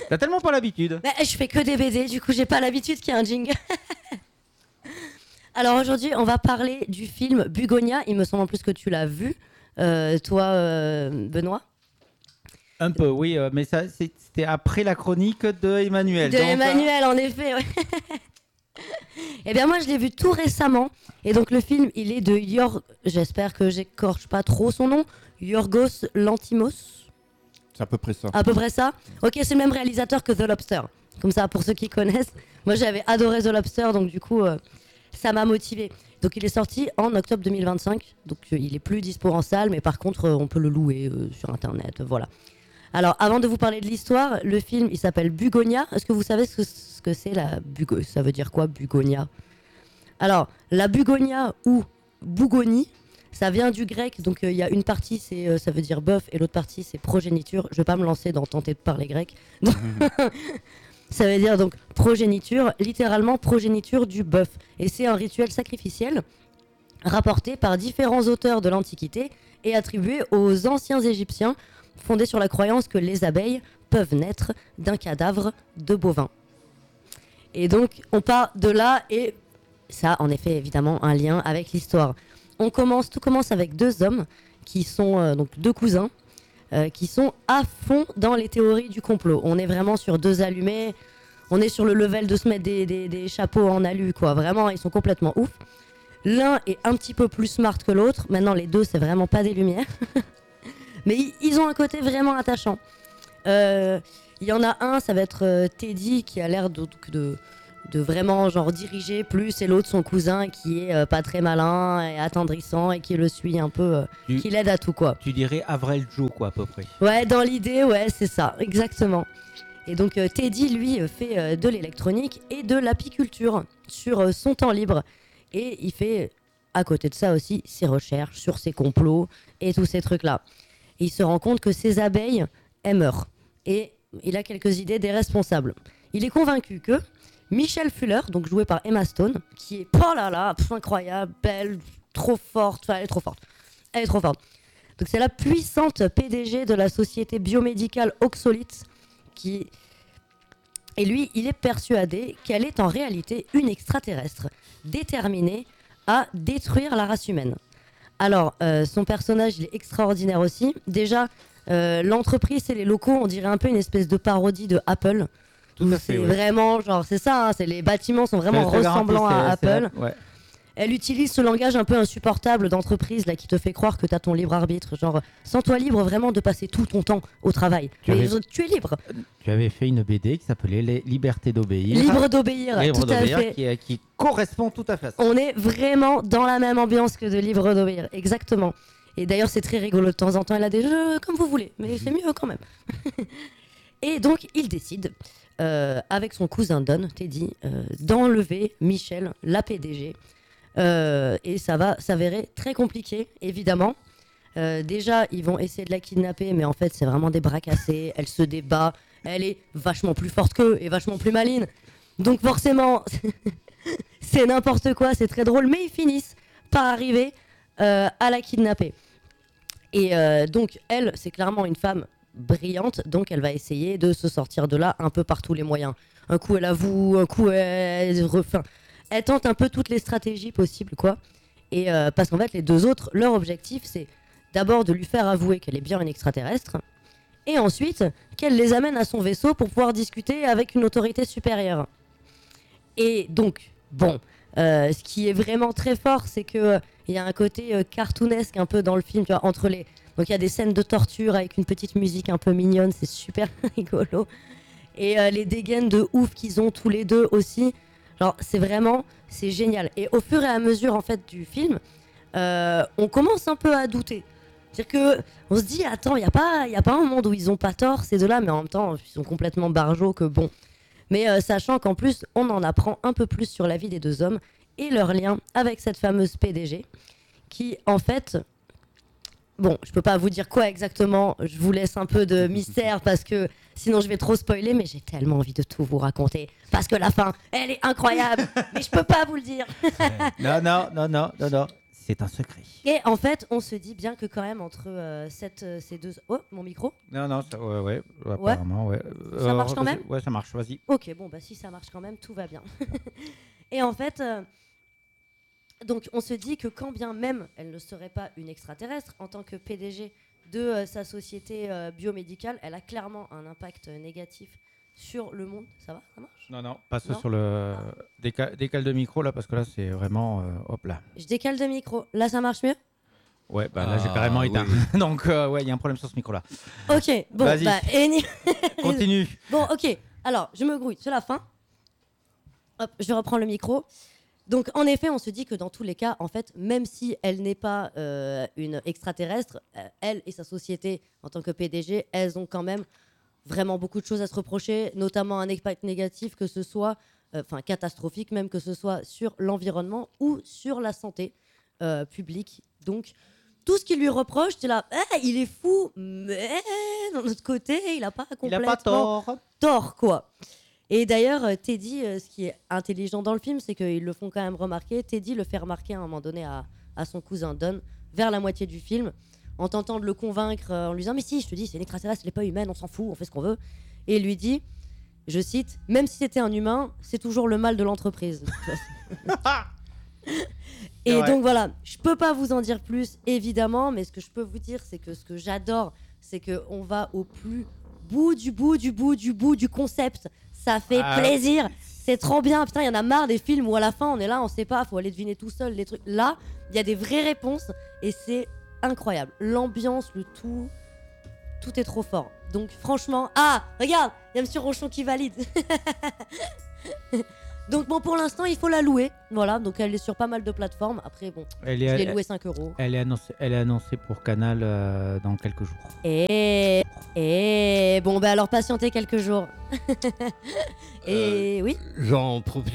T'as tellement pas l'habitude. Bah, je fais que des BD, du coup j'ai pas l'habitude qu'il y ait un jingle. Alors aujourd'hui, on va parler du film Bugonia. Il me semble en plus que tu l'as vu, toi, Benoît. Un peu, oui, mais ça, c'était après la chronique de Emmanuel. De Emmanuel, en effet, ouais. Eh bien moi, je l'ai vu tout récemment. Et donc le film, il est de j'espère que j'écorche pas trop son nom, Yorgos Lanthimos. C'est à peu près ça. À peu près ça. Ok, c'est le même réalisateur que The Lobster. Comme ça, pour ceux qui connaissent. Moi, j'avais adoré The Lobster, donc du coup, ça m'a motivé. Donc, il est sorti en octobre 2025. Donc, il est plus dispo en salle, mais par contre, on peut le louer sur Internet. Voilà. Alors, avant de vous parler de l'histoire, le film, il s'appelle Bugonia. Est-ce que vous savez ce que c'est la Bugonia ? Ça veut dire quoi, Bugonia ? Alors, la Bugonia ou Bougonie, ça vient du grec. Donc, il y a une partie, ça veut dire bœuf, et l'autre partie, c'est progéniture. Je vais pas me lancer dans tenter de parler grec. Ça veut dire donc progéniture, littéralement progéniture du bœuf. Et c'est un rituel sacrificiel rapporté par différents auteurs de l'Antiquité et attribué aux anciens Égyptiens, fondé sur la croyance que les abeilles peuvent naître d'un cadavre de bovin. Et donc, on part de là, et ça a en effet évidemment un lien avec l'histoire. Tout commence avec deux hommes qui sont donc deux cousins, qui sont à fond dans les théories du complot. On est vraiment sur deux allumés, on est sur le level de se mettre des chapeaux en alu, quoi. Vraiment, ils sont complètement ouf. L'un est un petit peu plus smart que l'autre. Maintenant, les deux, c'est vraiment pas des lumières. Mais ils ont un côté vraiment attachant. Il y en a un, ça va être Teddy, qui a l'air de vraiment genre diriger plus, et l'autre son cousin qui est pas très malin et attendrissant et qui le suit un peu, qui l'aide à tout, quoi. Tu dirais Avril Joe, quoi, à peu près. Ouais, dans l'idée, ouais, c'est ça, exactement. Et donc Teddy, lui, fait de l'électronique et de l'apiculture sur son temps libre. Et il fait, à côté de ça aussi, ses recherches sur ses complots et tous ces trucs-là. Et il se rend compte que ces abeilles, elles meurent. Et il a quelques idées des responsables. Il est convaincu que Michelle Fuller, donc jouée par Emma Stone, qui est, oh là là, incroyable, belle, trop forte, enfin elle est trop forte. Elle est trop forte. Donc c'est la puissante PDG de la société biomédicale Oxolite, et lui, il est persuadé qu'elle est en réalité une extraterrestre, déterminée à détruire la race humaine. Alors, son personnage, il est extraordinaire aussi. Déjà, l'entreprise et les locaux, on dirait un peu une espèce de parodie de Apple. Tout à fait, C'est ouais. vraiment, genre, c'est ça, hein, les bâtiments sont vraiment ressemblants à Apple. Ouais. Elle utilise ce langage un peu insupportable d'entreprise là, qui te fait croire que tu as ton libre arbitre. Genre, sens-toi libre vraiment de passer tout ton temps au travail. Tu es libre. Tu avais fait une BD qui s'appelait Les Libertés d'obéir. Libre d'obéir, Libre tout à d'obéir, fait. qui correspond tout à fait à ça. On est vraiment dans la même ambiance que de Libre d'obéir, exactement. Et d'ailleurs, c'est très rigolo. De temps en temps, elle a des jeux comme vous voulez, mais c'est mieux quand même. Et donc, il décide, avec son cousin Don, Teddy, d'enlever Michelle, la PDG. Et ça va s'avérer très compliqué, évidemment. Déjà, ils vont essayer de la kidnapper, mais en fait, c'est vraiment des bras cassés. Elle se débat. Elle est vachement plus forte qu'eux et vachement plus maline. Donc forcément, c'est n'importe quoi, c'est très drôle. Mais ils finissent par arriver à la kidnapper. Et donc, elle, c'est clairement une femme brillante. Donc, elle va essayer de se sortir de là un peu par tous les moyens. Un coup, elle avoue. Un coup, elle tente un peu toutes les stratégies possibles, quoi. Et parce qu'en fait, les deux autres, leur objectif, c'est d'abord de lui faire avouer qu'elle est bien une extraterrestre, et ensuite qu'elle les amène à son vaisseau pour pouvoir discuter avec une autorité supérieure. Et donc, bon, ce qui est vraiment très fort, c'est que il y a un côté cartoonesque un peu dans le film, tu vois, entre les... Donc il y a des scènes de torture avec une petite musique un peu mignonne, c'est super rigolo. Et les dégaines de ouf qu'ils ont tous les deux aussi. Genre, c'est génial. Et au fur et à mesure, en fait, du film, on commence un peu à douter. C'est-à-dire qu'on se dit, attends, il n'y a pas un monde où ils n'ont pas tort, ces deux-là, mais en même temps, ils sont complètement barjots que bon. Mais sachant qu'en plus, on en apprend un peu plus sur la vie des deux hommes et leur lien avec cette fameuse PDG, qui, en fait... Bon, je peux pas vous dire quoi exactement, je vous laisse un peu de mystère parce que sinon je vais trop spoiler, mais j'ai tellement envie de tout vous raconter parce que la fin, elle est incroyable, mais je peux pas vous le dire. Non. c'est un secret. Et en fait, on se dit bien que quand même entre ces deux... Oh, mon micro. Non, ouais, apparemment, ouais. Ça marche quand même ? Ouais, ça marche, vas-y. Ok, bon, bah si ça marche quand même, tout va bien. Et en fait, donc on se dit que quand bien même elle ne serait pas une extraterrestre, en tant que PDG de sa société biomédicale, elle a clairement un impact négatif sur le monde. Ça va ? Ça marche ? Non, passe Non sur le décale de micro là, parce que là, c'est vraiment... hop là. Je décale de micro. Là, ça marche mieux ? Ouais, bah là, j'ai carrément éteint. Oui. Donc, ouais, il y a un problème sur ce micro-là. Ok, bon, Vas-y. bah... Continue. Bon, ok. Alors, je me grouille. C'est la fin. Hop, je reprends le micro. Donc, en effet, on se dit que dans tous les cas, en fait, même si elle n'est pas une extraterrestre, elle et sa société, en tant que PDG, elles ont quand même vraiment beaucoup de choses à se reprocher, notamment un impact négatif, que ce soit, catastrophique même, que ce soit sur l'environnement ou sur la santé publique. Donc, tout ce qu'il lui reproche, c'est là, il est fou, mais d'un autre côté, il n'a pas complètement Il a pas tort. tort, quoi. Et d'ailleurs, Teddy, ce qui est intelligent dans le film, c'est qu'ils le font quand même remarquer. Teddy le fait remarquer à un moment donné à son cousin Don, vers la moitié du film, en tentant de le convaincre, en lui disant « Mais si, je te dis, c'est une extraterrestre, elle n'est pas humaine, on s'en fout, on fait ce qu'on veut. » Et il lui dit, je cite, « Même si c'était un humain, c'est toujours le mal de l'entreprise. » Et Ouais. donc voilà, je peux pas vous en dire plus, évidemment, mais ce que je peux vous dire, c'est que ce que j'adore, c'est qu'on va au plus bout du concept. Ça fait plaisir. C'est trop bien. Putain, il y en a marre des films où à la fin, on est là, on sait pas, faut aller deviner tout seul les trucs. Là, il y a des vraies réponses et c'est incroyable. L'ambiance, le tout est trop fort. Donc franchement, regarde, il y a Monsieur Rochon qui valide. Donc bon, pour l'instant, il faut la louer. Voilà, donc elle est sur pas mal de plateformes. Après, bon, je l'ai louée 5 €. Elle est annoncée pour Canal dans quelques jours. Et bon, bah alors patientez quelques jours. Et oui. J'en profite